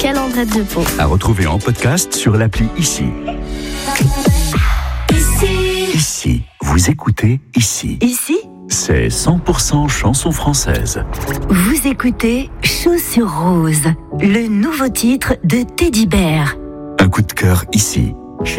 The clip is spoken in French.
Calandrette de Pau. À retrouver en podcast sur l'appli Ici. Ici, vous écoutez Ici. Ici, C'est 100% chanson française. vous écoutez Chaussures Roses, le nouveau titre de Teddy Bear. Un coup de cœur ici.